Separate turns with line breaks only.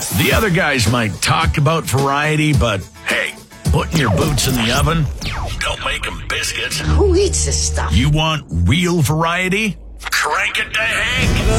The other guys might talk about variety, but hey, putting your boots in the oven don't make them biscuits.
Who eats this stuff?
You want real variety? Crank it to Hank.